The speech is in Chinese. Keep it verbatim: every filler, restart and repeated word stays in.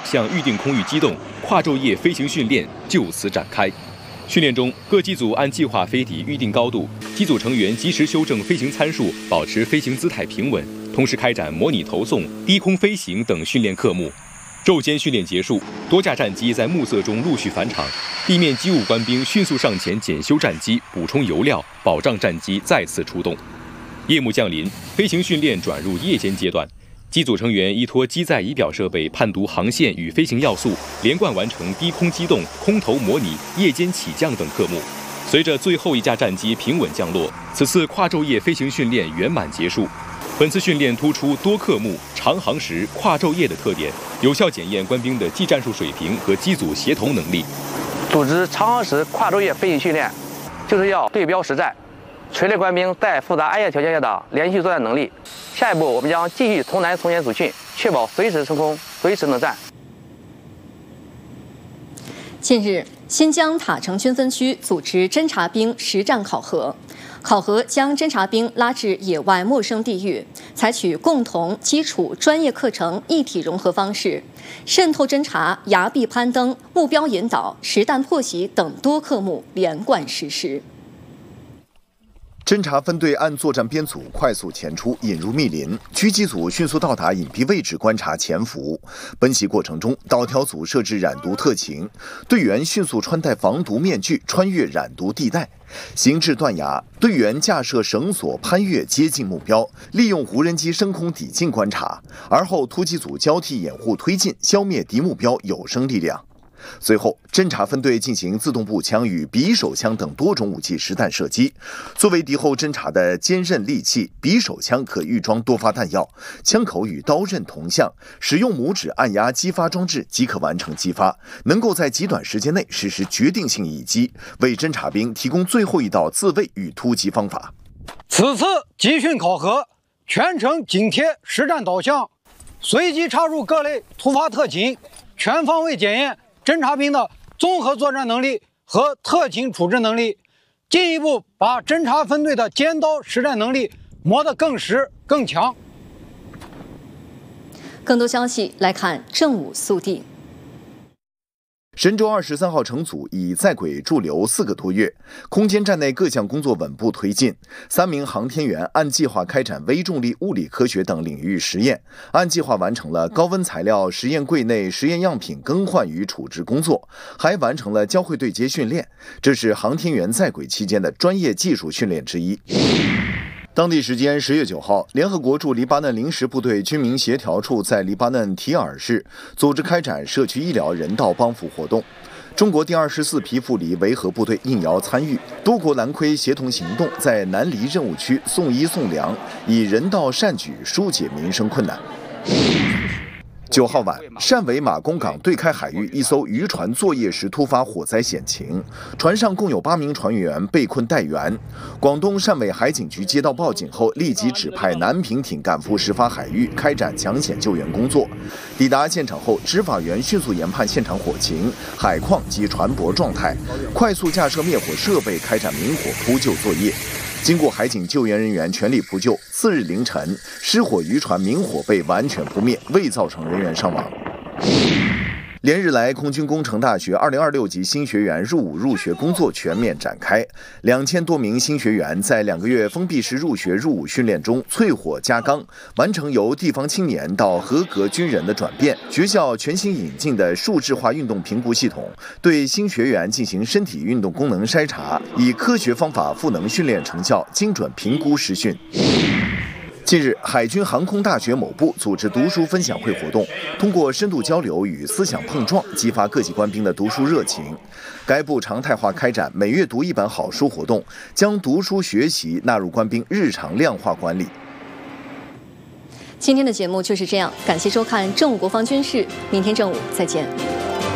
项预定空域机动，跨昼夜飞行训练就此展开。训练中，各机组按计划飞抵预定高度，机组成员及时修正飞行参数，保持飞行姿态平稳，同时开展模拟投送、低空飞行等训练科目。昼间训练结束，多架战机在暮色中陆续返场，地面机务官兵迅速上前检修战机，补充油料，保障战机再次出动。夜幕降临，飞行训练转入夜间阶段。机组成员依托机载仪表设备判读航线与飞行要素，连贯完成低空机动、空投模拟、夜间起降等科目。随着最后一架战机平稳降落，此次跨昼夜飞行训练圆满结束。本次训练突出多科目、长航时、跨昼夜的特点，有效检验官兵的技战术水平和机组协同能力。 组织长航时跨昼夜飞行训练，就是要对标实战，锤炼官兵在复杂暗夜条件下的连续作战能力。下一步，我们将继续从难从严组训，确保随时升空、随时能战。 近日，新疆塔城军分区组织侦察兵实战考核，考核将侦察兵拉至野外陌生地域，采取共同、基础、专业课程一体融合方式，渗透侦察、崖壁攀登、目标引导、实弹破袭等多科目连贯实施。 侦察分队按作战编组快速前出，引入密林，狙击组迅速到达隐蔽位置观察潜伏。奔袭过程中，导条组设置染毒特勤，队员迅速穿戴防毒面具，穿越染毒地带。行至断崖，队员架设绳索攀越接近目标，利用无人机升空抵近观察，而后突击组交替掩护推进，消灭敌目标有生力量。随后，侦察分队进行自动步枪与匕首枪等多种武器实弹射击。作为敌后侦察的坚韧利器，匕首枪可预装多发弹药，枪口与刀刃同向，使用拇指按压击发装置即可完成击发，能够在极短时间内实施决定性一击，为侦察兵提供最后一道自卫与突击方法。 此次集训考核全程紧贴实战导向，随机插入各类突发特勤，全方位检验侦察兵的综合作战能力和特勤处置能力，进一步把侦察分队的尖刀实战能力磨得更实更强。 更多消息来看正午速递。 神舟二十三号乘组已在轨驻留四个多月，空间站内各项工作稳步推进。三名航天员按计划开展微重力物理科学等领域实验，按计划完成了高温材料实验柜内实验样品更换与处置工作，还完成了交会对接训练。这是航天员在轨期间的专业技术训练之一。当地时间十月九号，联合国驻黎巴嫩临时部队军民协调处在黎巴嫩提尔市组织开展社区医疗人道帮扶活动。中国第二十四批赴黎维和部队应邀参与，多国蓝盔协同行动在南黎任务区送医送粮，以人道善举疏解民生困难。九号晚，汕尾马公港对开海域一艘渔船作业时突发火灾险情，船上共有八名船员被困待援。广东汕尾海警局接到报警后，立即指派南平艇赶赴事发海域，开展抢险救援工作。抵达现场后，执法员迅速研判现场火情、海况及船舶状态，快速架设灭火设备，开展明火扑救作业。经过海警救援人员全力扑救，次日凌晨，失火渔船明火被完全扑灭，未造成人员伤亡。连日来，空军工程大学二零二六级新学员入伍入学工作全面展开，两千多名新学员在两个月封闭式入学入伍训练中淬火加钢，完成由地方青年到合格军人的转变。学校全新引进的数字化运动评估系统，对新学员进行身体运动功能筛查，以科学方法赋能训练成效，精准评估实训。近日，海军航空大学某部组织读书分享会活动，通过深度交流与思想碰撞，激发各级官兵的读书热情。该部常态化开展每月读一本好书活动，将读书学习纳入官兵日常量化管理。 今天的节目就是这样，感谢收看正午国防军事，明天正午再见。